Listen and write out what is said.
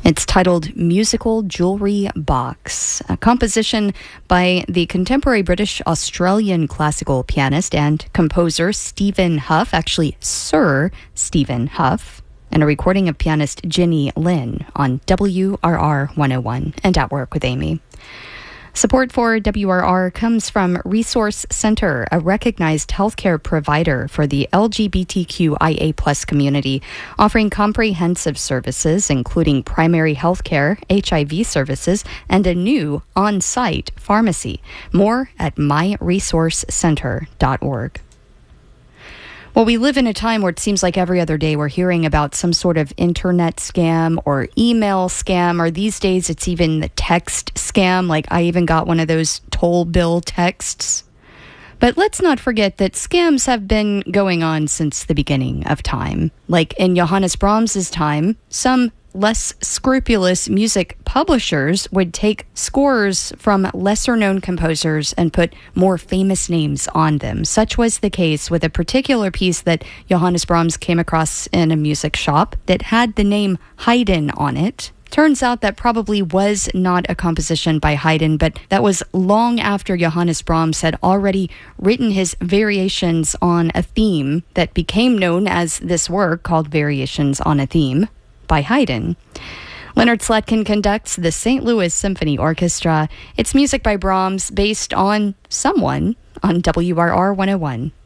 It's titled Musical Jewelry Box, a composition by the contemporary British-Australian classical pianist and composer Stephen Hough, actually Sir Stephen Hough, and a recording of pianist Ginny Lin on WRR 101 and At Work with Amy. Support for WRR comes from Resource Center, a recognized healthcare provider for the LGBTQIA+ community, offering comprehensive services including primary healthcare, HIV services, and a new on-site pharmacy. More at myresourcecenter.org. Well, we live in a time where it seems like every other day we're hearing about some sort of internet scam or email scam, or these days it's even the text scam. Like I even got one of those toll bill texts. But let's not forget that scams have been going on since the beginning of time. Like in Johannes Brahms' time, some less scrupulous music publishers would take scores from lesser-known composers and put more famous names on them. Such was the case with a particular piece that Johannes Brahms came across in a music shop that had the name Haydn on it. Turns out that probably was not a composition by Haydn, but that was long after Johannes Brahms had already written his variations on a theme that became known as this work called Variations on a Theme by Haydn. Leonard Slatkin conducts the St. Louis Symphony Orchestra. It's music by Brahms based on someone on WRR 101.